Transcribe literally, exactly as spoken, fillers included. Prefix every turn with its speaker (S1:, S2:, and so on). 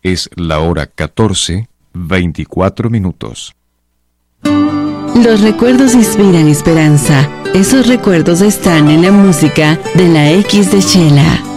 S1: Es la hora catorce, veinticuatro minutos.
S2: Los recuerdos inspiran esperanza. Esos recuerdos están en la música de la X de Chela.